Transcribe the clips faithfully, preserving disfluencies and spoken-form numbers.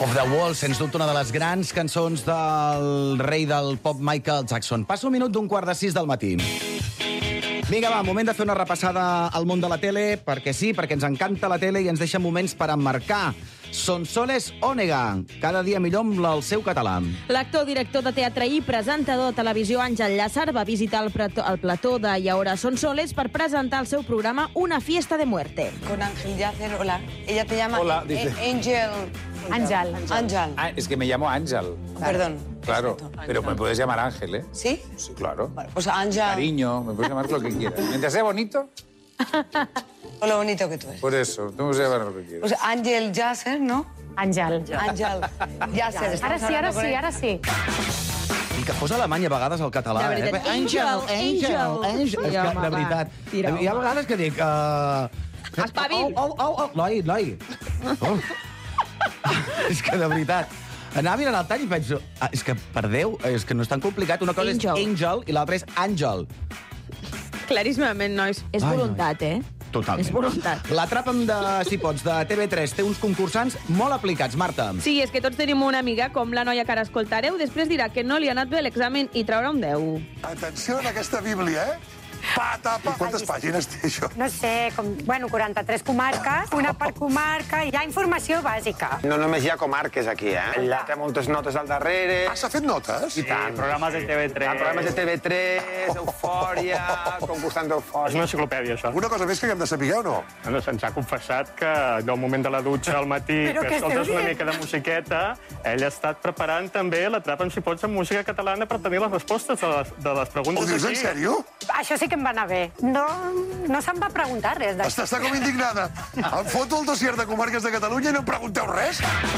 Of the Wall, sens dubte una de les grans cançons del rei del pop Michael Jackson. Passa un minut d'un quart de sis del matí. Vinga, va, moment de fer una repassada al món de la tele, perquè sí, perquè ens encanta la tele i ens deixa moments per emmarcar. Sonsoles Ònega, cada dia millor amb el seu català. L'actor, director de teatre i presentador de televisió Àngel Llàcer va visitar el, plató, el plató de Y ahora Sonsoles per presentar el seu programa Una fiesta de muerte. Con Ángel Llàcer, hola. Ella te llama Hola, dice. Angel. Ángel. Ángel. Ah, es que me llamo Ángel. Perdón. Claro, pero me puedes llamar Ángel, ¿eh? ¿Sí? Sí, claro. Pues Ángel. Cariño, me puedes llamar lo que quieras. Mientras sea bonito, Por lo bonito que tú eres. por eso, tú me puedes llamar lo que quieras. Pues Ángel Llàcer, ¿no? Àngel. Ángel Llàcer. Ara sí, ara sí, ara sí. I que fos alemany a vegades el català. De veritat, eh? Angel, Angel. Angel. És Sí, que, home, de va, veritat, tira, hi ha home. vegades que dic... Uh... Espavil. Au, au, au, noi, noi. Oh. És que, de veritat, anava mirant el tall i penso... Ah, és que, per Déu, és que no és tan complicat. Una cosa Angel. és Angel i l'altra és Àngel. Claríssimament, nois. És Ai, voluntat, eh? Totalment. És voluntat. L'Atrapa'm de, si pots, de T V tres té uns concursants molt aplicats, Marta. Sí, és que tots tenim una amiga, com la noia que ara escoltareu, després dirà que no li ha anat bé l'examen i traurà un deu. Atenció a aquesta Bíblia, eh? Pata, pa... Quantes pàgines té això? No sé, com, bueno, quaranta-tres comarques, una per comarca, i hi ha informació bàsica. No només hi ha comarques aquí, eh? Ella té moltes notes al darrere. Ah, s'ha fet notes? I tant. Programes de T V tres. Hi ha programes de T V tres, Eufòria, concursant És d'Eufòria. una enciclopèdia, això. Alguna cosa més que haguem de saber o no? Bueno, se'ns ha confessat que del moment de la dutxa al matí, Però que què escoltes esteu una dient? mica de musiqueta, ell ha estat preparant també l'Atrapa'm si pots amb música catalana per tenir les respostes de les, de les Ho preguntes dius en aquí. sèrio? Això sí que em va anar bé. No, no se'm va preguntar res d'això. Està, està com indignada. Em foto el dossier de comarques de Catalunya i no em pregunteu res?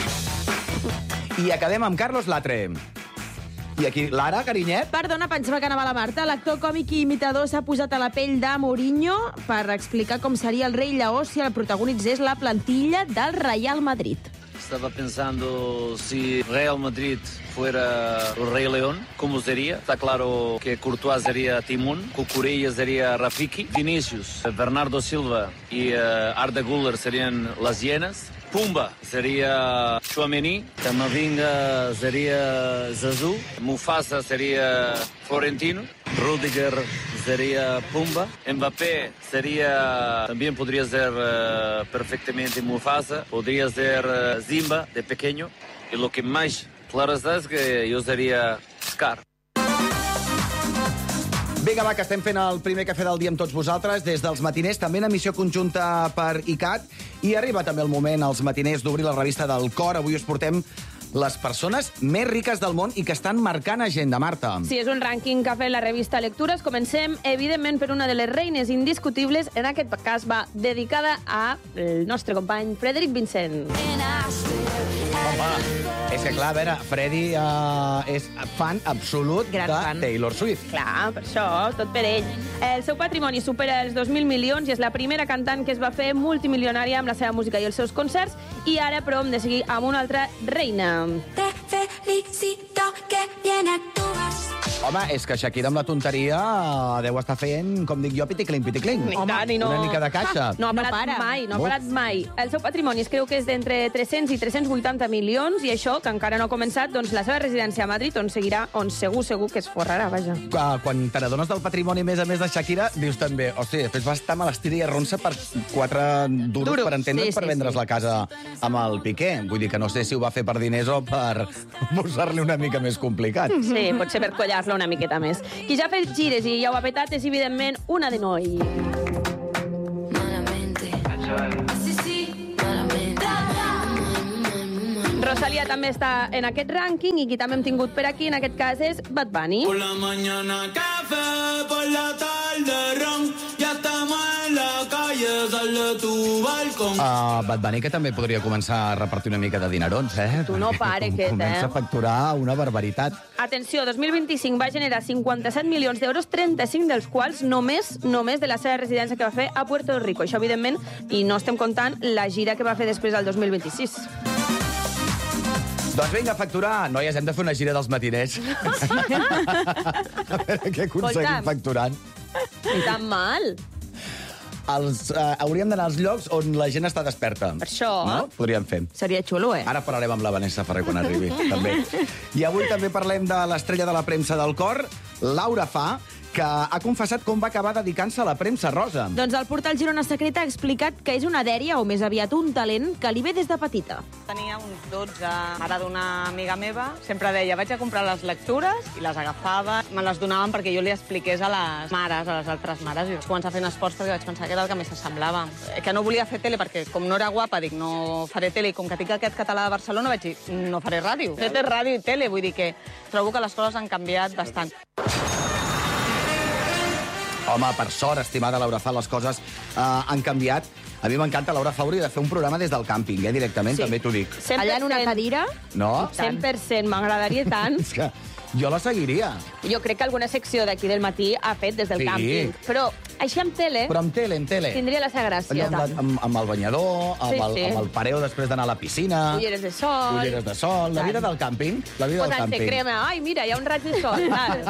I acabem amb Carlos Latre. I aquí, Lara, carinyet? Perdona, pensava que anava la Marta. L'actor còmic i imitador s'ha posat a la pell de Mourinho per explicar com seria el rei Lleó si el protagonitzés la plantilla del Real Madrid. Estaba pensando si Real Madrid fuera el Rey León, ¿cómo sería? Está claro que Courtois sería Timón, Cucurella sería Rafiki, Vinicius, Bernardo Silva y uh, Arda Güler serían las hienas, Pumba sería Tchouaméni, Camavinga sería Zazou, Mufasa sería Florentino, Rudiger sería Pumba, Mbappé sería, también podría ser uh, perfectamente Mufasa, podría ser uh, Zimba de pequeño, y lo que más claro está es que yo sería Scar. Vinga, va, que estem fent el primer cafè del dia amb tots vosaltres, des dels matiners, també en emissió conjunta per I C A T, i arriba també el moment, als matiners, d'obrir la revista del Cor. Avui us portem les persones més riques del món i que estan marcant agenda, Marta. Sí, és un rànquing que ha fet la revista Lectures. Comencem, evidentment, per una de les reines indiscutibles. En aquest cas va dedicada al nostre company Frederic Vincent. Home, és que, clar, a veure, Freddy uh, és fan absolut Gran de fan. Taylor Swift. Clar, per això, tot per ell. El seu patrimoni supera els dos mil milions i és la primera cantant que es va fer multimilionària amb la seva música i els seus concerts. I ara, però, hem de seguir amb una altra reina. Te felicito que bien actúas. Home, és que Shakira amb la tonteria uh, deu estar fent, com dic jo, piticlin, piticlin. Ni tant, i no... Una mica de caixa. No ha parat No para. mai, no ha Molt. parat mai. El seu patrimoni es creu que és d'entre tres-cents i tres-cents vuitanta milions, i això, que encara no ha començat, doncs la seva residència a Madrid, on seguirà, on segur, segur que es forrarà, vaja. Uh, quan te n'adones del patrimoni més a més de Shakira, dius també, hosti, després va estar me l'estira i arronsa per quatre duros, Duros, per entendre's, sí, per sí, vendre's sí. la casa amb el Piqué. Vull dir que no sé si ho va fer per diners o per posar-li una mica més complicat. Sí, potser per collar-la una miqueta més. Qui ja ha fet gires i ja ho ha petat és, evidentment, una de noi. Malamente. Sí, sí. Malamente. Rosalía també està en aquest rànquing i qui també hem tingut per aquí, en aquest cas, és Bad Bunny. Por la mañana café, por la tarde ron, ya estamos en la calle, sal de tu balcón. Uh, Bad Bunny, que també podria començar a repartir una mica de dinerons, eh? Tu no Perquè pare, com- aquest, Comença eh? a facturar una barbaritat. Atenció, dos mil vint-i-cinc va generar cinquanta-set milions d'euros, trenta-cinc dels quals només només de la seva residència que va fer a Puerto Rico. Això, evidentment, i no estem comptant la gira que va fer després del dos mil vint-i-sis. Doncs vinga, a facturar. Noies, hem de fer una gira dels matiners. A veure què aconseguim Escolta'm. facturant. Ni tan mal. els, uh, hauríem d'anar als llocs on la gent està desperta. Per això, no? Podríem fer. Seria xulo, eh? Ara parlarem amb la Vanessa Ferrer quan arribi, també. I avui també parlem de l'estrella de la premsa del cor, Laura Fa, que ha confessat com va acabar dedicant-se a la premsa rosa. Doncs el portal Girona Secreta ha explicat que és una dèria, o més aviat un talent, que li ve des de petita. Tenia uns dotze, mare d'una amiga meva, sempre deia, vaig a comprar les lectures, i les agafava, me les donaven perquè jo li expliqués a les mares, a les altres mares, i vaig començar fent esports perquè vaig pensar que era el que més s'assemblava. Que no volia fer tele, perquè com no era guapa, dic, no faré tele, i com que tinc aquest català de Barcelona, vaig dir, no faré ràdio. He fet ràdio i tele, vull dir que trobo que les coses han canviat bastant. Home, per sort, estimada Laura Fa, les coses uh, han canviat. A mi m'encanta, Laura Fa hauria de fer un programa des del càmping, eh, directament, sí. També t'ho dic. Allà en una cadira? No? cent per cent, m'agradaria tant. És que jo la seguiria. Jo crec que alguna secció d'aquí del matí ha fet des del Sí. càmping. Però així amb tele... Però amb tele, amb tele. Tindria la seva gràcia. Amb, la- amb, amb el banyador, amb, Sí, el, sí. amb el pareo després d'anar a la piscina. Ulleres de sol. Ulleres de sol. La vida del càmping. La vida del Posant-se càmping. crema. Ai, mira, hi ha un raig de sol.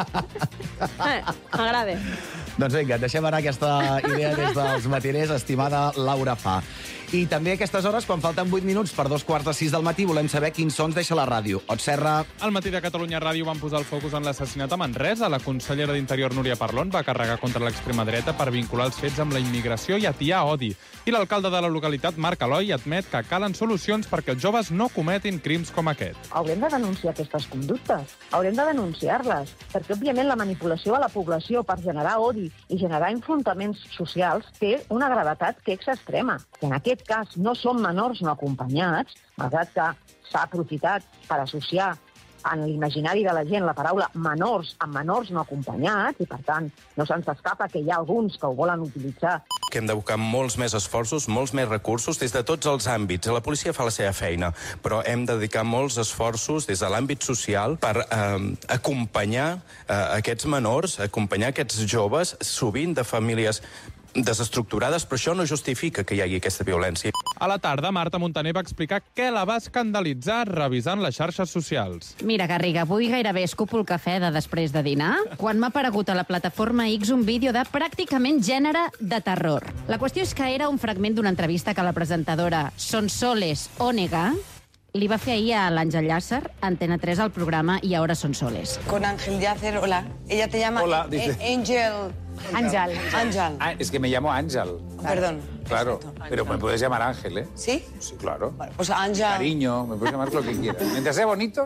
eh, M'agrada. Doncs vinga, deixem anar aquesta idea des dels matiners, estimada Laura Fa. I també a aquestes hores, quan falten vuit minuts per dos quarts de sis del matí, volem saber quins sons deixa la ràdio. Ot Serra. Al matí de Catalunya Ràdio van posar el focus en l'assassinat a Manresa. La consellera d'Interior, Núria Parlon, va carregar contra l'extrema dreta per vincular els fets amb la immigració i atiar odi. I l'alcalde de la localitat, Marc Aloi, admet que calen solucions perquè els joves no cometin crims com aquest. Haurem de denunciar aquestes conductes, haurem de denunciar-les, perquè, òbviament, la manipulació de la població per generar odi i generar enfrontaments socials té una gravetat que és extrema. I en aquest cas no són menors no acompanyats, malgrat que s'ha aprofitat per associar en l'imaginari de la gent la paraula menors amb menors no acompanyats, i per tant no se'ns escapa que hi ha alguns que ho volen utilitzar. Que hem de buscar molts més esforços, molts més recursos des de tots els àmbits. La policia fa la seva feina, però hem de dedicar molts esforços des de l'àmbit social per eh, acompanyar eh, aquests menors, acompanyar aquests joves, sovint de famílies desestructurades, però això no justifica que hi hagi aquesta violència. A la tarda, Marta Montaner va explicar què la va escandalitzar revisant les xarxes socials. Mira, Garriga, avui gairebé escupo el cafè de després de dinar, quan m'ha aparegut a la plataforma X un vídeo de pràcticament gènere de terror. La qüestió és que era un fragment d'una entrevista que la presentadora Sonsoles Onega li va fer ahir a l'Àngel Llàcer, Antena tres, al programa I Ahora Son Soles. Con Ángel Llàcer, hola. Ella te llama Hola, dice. eh, Ángel. Ángel. Ángel. Ah, es que me llamo Ángel. Perdón. Claro, pero me puedes llamar Ángel, ¿eh? ¿Sí? Sí, claro. Pues Ángel. Cariño, me puedes llamar lo que quieras. Mientras sea bonito,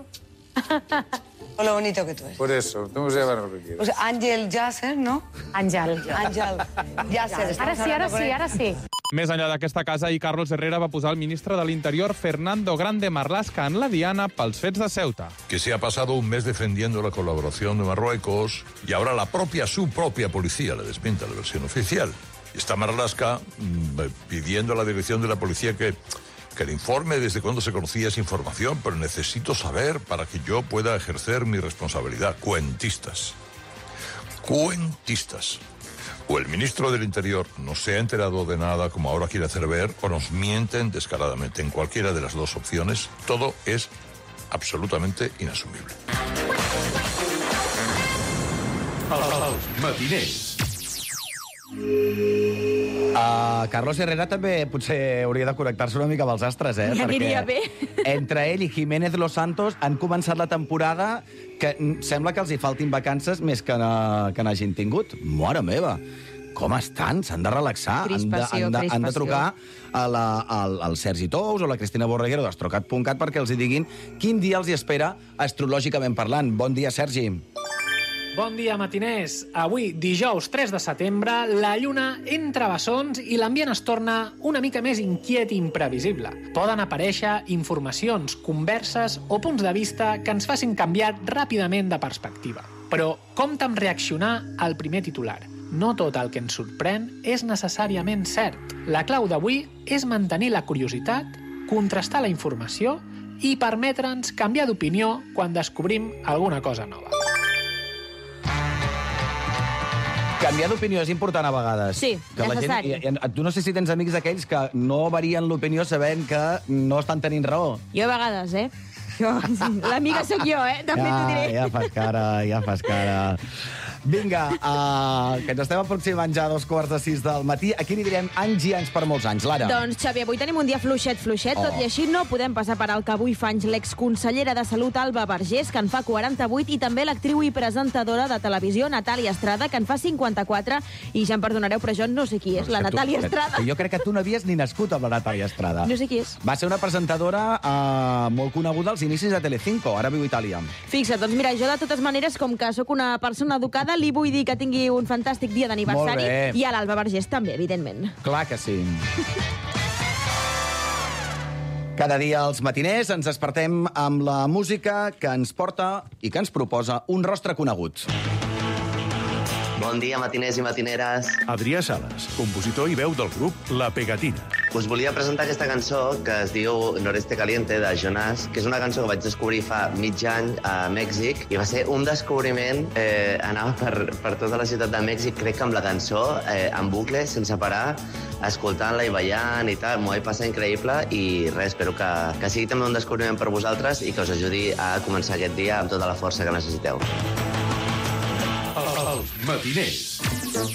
O lo bonito que tú eres. por eso, tú me puedes llamar lo que quieras. Pues Ángel Llàcer, ¿no? Ángel. Ángel Llàcer. Ara sí, ara sí, ara sí. Més enllà d'aquesta casa, i Carlos Herrera va posar el ministre de l'Interior, Fernando Grande Marlaska, en la diana pels fets de Ceuta. Que se ha pasado un mes defendiendo la colaboración de Marruecos y ahora la propia, su propia policía le desmienta la versión oficial. Y está Marlaska mmm, pidiendo a la dirección de la policía que, que le informe desde cuándo se conocía esa información, pero necesito saber para que yo pueda ejercer mi responsabilidad. Cuentistas. Cuentistas. O el ministro del Interior no se ha enterado de nada, como ahora quiere hacer ver, o nos mienten descaradamente. En cualquiera de las dos opciones, todo es absolutamente inasumible. Els matiners. Uh, Carlos Herrera també potser hauria de connectar-se una mica amb els astres, eh? Ja aniria bé. Entre ell i Jiménez Los Santos han començat la temporada que sembla que els hi faltin vacances més que, na, que n'hagin tingut. Mare meva! Com estan? S'han de relaxar. Crispació, han, de, han, de, han de crispació. trucar a la, al, al Sergi Tous o la Cristina Borreguero d'Astrocat punt cat perquè els hi diguin quin dia els hi espera astrològicament parlant. Bon dia, Sergi. Bon dia, matiners. Avui, dijous tres de setembre, la lluna entra a bessons i l'ambient es torna una mica més inquiet i imprevisible. Poden aparèixer informacions, converses o punts de vista que ens facin canviar ràpidament de perspectiva. Però compte amb reaccionar al primer titular. No tot el que ens sorprèn és necessàriament cert. La clau d'avui és mantenir la curiositat, contrastar la informació i permetre'ns canviar d'opinió quan descobrim alguna cosa nova. Canviar d'opinió és important a vegades. Sí, que la necessari. gent, i, tu no sé si tens amics aquells que no varien l'opinió sabent que no estan tenint raó. Jo a vegades, eh? Jo, l'amiga sóc jo, eh? També t'ho diré. Ja fas cara, ja fas cara. Vinga, uh, que ens estem aproximant ja a dos quarts de sis del matí. Aquí li direm anys i anys per molts anys. Lara. Doncs, Xavi, avui tenim un dia fluixet, fluixet, Oh. tot i així no podem passar per alt que avui fa anys l'exconsellera de Salut Alba Vergés, que en fa quaranta-vuit, i també l'actriu i presentadora de televisió Natàlia Estrada, que en fa cinquanta-quatre, i ja em perdonareu, però jo no sé qui és, la Natàlia Estrada. Jo crec que tu no havies ni nascut amb la Natàlia Estrada. No sé qui és. Va ser una presentadora uh, molt coneguda als inicis de Telecinco, ara viu a Itàlia. Fixa't, doncs mira, jo de totes maneres, com que sóc una persona educada, li vull dir que tingui un fantàstic dia d'aniversari, Molt bé. i a l'Alba Vergés també, evidentment. Clar que sí. Cada dia als matiners ens despertem amb la música que ens porta i que ens proposa un rostre conegut. Bon dia, matiners i matineres. Adrià Sales, compositor i veu del grup La Pegatina. Us volia presentar aquesta cançó que es diu Noreste Caliente, de Jonas, que és una cançó que vaig descobrir fa mig any a Mèxic, i va ser un descobriment. Eh, anava per, per tota la ciutat de Mèxic, crec que amb la cançó, eh, en bucle, sense parar, escoltant-la i ballant i tal. M'ho vaig passar increïble i res, espero que, que sigui també un descobriment per vosaltres i que us ajudi a començar aquest dia amb tota la força que necessiteu. Els matiners.